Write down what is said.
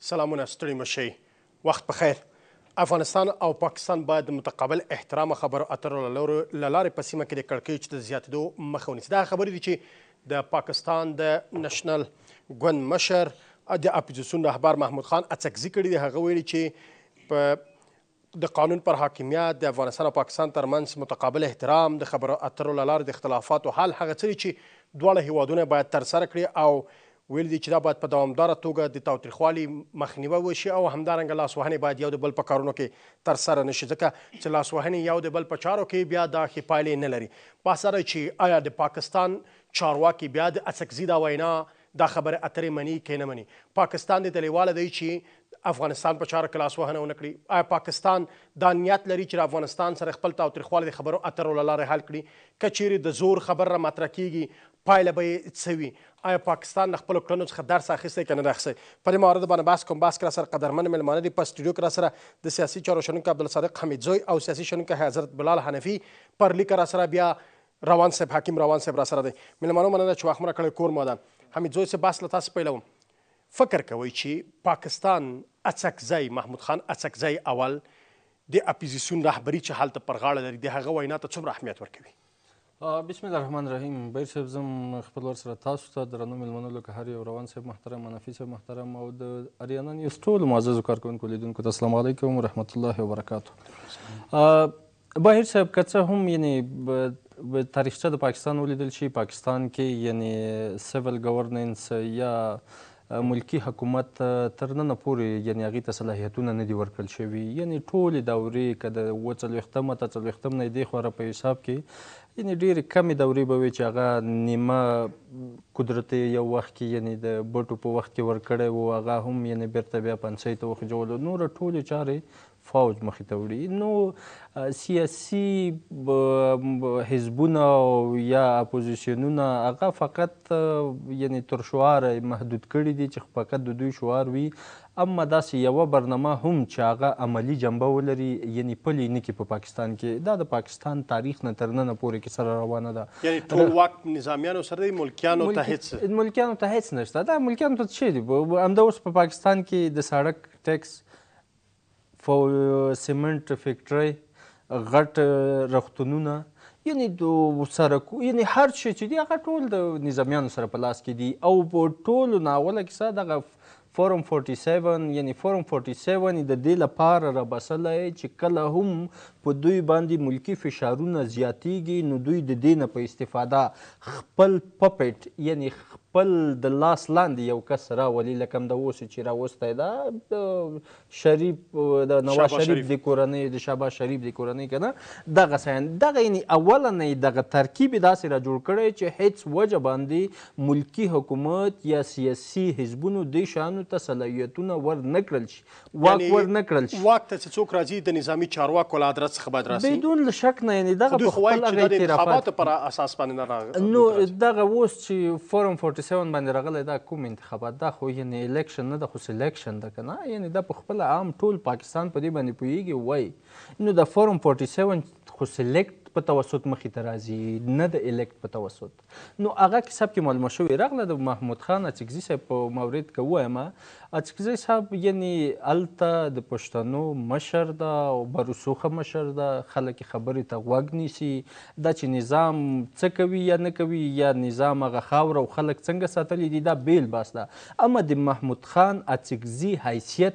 سلامونه ستړي مشئ وخت په خیر افغانستان او پاکستان باید د متقابل احترام خبرو اترو له لارې په سیمه کې د کړکېچ د زیاتېدو مخه ونیسي. دا خبرې دي چې د پاکستان د نشنل ګوند مشر د اپوزیسیون رهبر محمود خان اڅکزي کړي دي. هغه ویلي چې په د قانون پر حاکمیت د افغانستان او پاکستان ترمنځ متقابل احترام د خبرو اترو له لارې د اختلافاتو حل هغه څه دي چې دواړه هیوادونه باید ترسره کړي او ویل دي چې دا باید په دوامداره توګه د تاوتریخوالي مخنیوی وشي او همدارنګه لاسوهنې باید یو د بل په کارونو کې ترسره نشي، ځکه چې لاسوهنې یو د بل په چارو کې بیا دا ښې پایلې نه لري. بحث دا دی چې آیا د پاکستان چارواکي بیا د اڅکزي دا وینا دا خبرې اترې مني که نه مني؟ پاکستان دې دلیواله دی چې افغانستان په چاره کې لاسوهنه ونه کړي. آیا پاکستان دا نیت لري چې افغانستان سره خپل تاوتریخوالی د خبرو اترو له لارې حل کړي؟ که چیرې د زور خبر را مطرح کیږي پایله به یې څه وي؟ آیا پاکستان له خپلو کړنو څخه درس اخیستی که نه دی اخیستی؟ په دې مورد باندې بحث کوم. بحث کې را سره قدرمن مېلمانه دي. په سټوډیو کې را سره د سیاسي چارو شنونکی عبدالصادق حمیدزی او سیاسي شنونکی حضرت بلال حنفي، پر لیکه را سره بیا روان صاحب حکیم روان صاحب را سره دی. مېلمانو مننه چې وخت مو راکړی. کور مودان حمیدزی صاحب بحث له تاسو پیلوم. فکر کوئ چې پاکستان اڅکزی محمود خان اڅکزی اول د اپوزیسیون رهبري چې هلته پر غاړه لري د هغه وینا ته څومره اهمیت ورکوي؟ بسم الله الرحمن الرحیم. بهیر صاحب زم خپل ور سره تاسو ته درنو مېلمنو لکه هر یو روان صاحب محترم، منفي صاحب محترم او د اریانا نیوز ټولو معززو کارکوونکو لیدونکو ته السلام علیکم ورحمت الله وبرکاتو. بهیر صاحب که څه هم یعنی تاریخچه د پاکستان ولیدل شي، پاکستان کې یعنی سیول گورننس یا ملکی حکومت تر ننه پورې یعنی هغې ته صلاحیتونه نه دي ورکړل شوي. یعنی ټولې دورې که د اووه څلوېښتم نه یې دې خوا په حساب کې یعنی ډېرې کمې دورې به وي چې هغه نیمه قدرت یو وخت کې یعنی د بټو په وخت کې ورکړی و، هغه هم یعنی بیرته بیا پنسۍ ته وخېژولو. نوره ټولې چارې فوج مخې ته وړي. نو سیاسي حزبونه یا اپوزیسیونونه هغه فقط یعنی تر شعاره محدود کړي دي چې فقط د دوی شعار وي، اما داسې یوه برنامه هم چې هغه عملي جنبه ولري یعنی پلي نه کړي په پاکستان کې. دا د پاکستان تاریخ نه تر ننه پورې کې سره روانه ده. یعنی ټول واک نظامیانو سره دی، ملکیانو ته هېڅ ملکیانو ته هېڅ نشته. دا ملکیانو ته څه دي؟ همدا اوس په پاکستان کې د سړک ټیکس، سیمنټ فیکټرۍ، غټ روغتونونه، یعنی د سرکو، یعنی هر شی چې دي هغه ټول د نظامیانو سره په لاس کې دي. او په ټولو ناوله کیسه دغه فورم 47 یعنی فورم 47 د دې لپاره رابسلی چې کله هم په دوی باندې ملکی فشارونه زیاتیږي نو دوی د دې نه په استفاده خپل پپیټ یعنی خپل د لاس لاندې یو کس راولي، لکه همدا اوس چې راوستی ده د شریف د نواز شریف د کورنۍ، د شهباز شریف د کورنۍ که نه، دغه شیان دغه یعنی اوله نه یې دغه ترکیب یې داسې را جوړ کړی چې هېڅ وجه باندې ملکي حکومت یا سیاسي حزبونو دې شیانو ته صلاحیتونه ور نه کړل شي، واک ور نه کړل شي. واک ته چې څوک راځي د نظامي چارواکو له ادرس څخه باید راسي بدون شک نه. یعنی دغه په خپل هغه انتخاباتو پر اساس باندې نه راغلی. نو دغه اوس چې فورم 47 باندې راغلی دا کوم انتخابات؟ دا خو یعنی الیکشن نه ده خو سلیکشن ده که نه. یعنی دا په خپله عام ټول پاکستان په دې باندې پوهېږي وایي. نو د فورم 47 خو سلیکټ په توسط مخې ته راځي، نه د الیکټ په توسط. نو هغه کسب کې معلومه شوې راغله د محمود خان اڅکزي صاحب په مورد کې ووایم، اڅکزي صاحب یعنی هلته د پښتنو مشر ده او بروسوخه مشر ده، خلک خبرې ته غوږ نیسي. دا چې نظام څه کوي یا نه کوي یا نظام هغه خاوره او خلک څنګه ساتلی دي دا بیل بحث ده. اما د محمود خان اڅکزي حیثیت